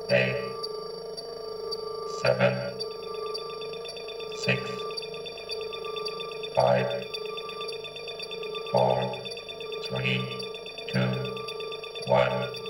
8, 7, 6, 5, 4, 3, 2, 1.